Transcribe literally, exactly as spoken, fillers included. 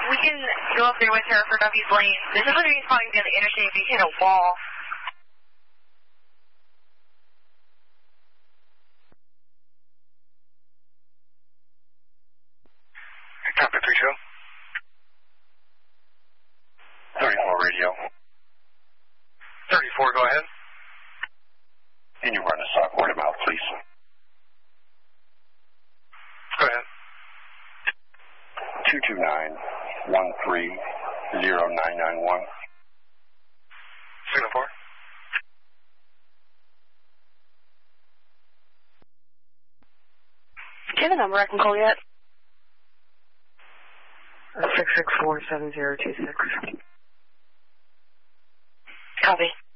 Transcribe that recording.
we can go up there with her for Duffy's Lane. This is literally probably going to be on the interstate if you hit a wall. Copy, three two. thirty-four radio. thirty-four, go ahead. Can you run a stock word of mouth, please? Go ahead. two two nine, one three zero nine nine one. Signal four. Do you have a number I can call yet? six six four seven zero two six. Copy.